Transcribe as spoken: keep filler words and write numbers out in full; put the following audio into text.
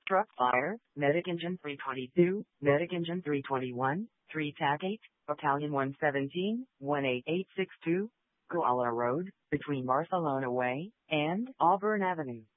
Truck fire, Medic Engine three twenty-two, Medic Engine three twenty-one, three T A C eight, Battalion one seventeen, one eight eight six two, Koala Road, between Barcelona Way and Auburn Avenue.